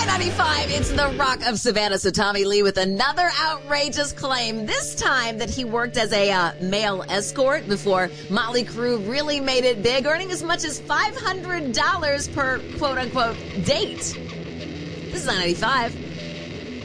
995, it's The Rock of Savannah. So Tommy Lee with another outrageous claim, this time that he worked as a male escort before Motley Crue really made it big, earning as much as $500 per quote-unquote date. This is 995.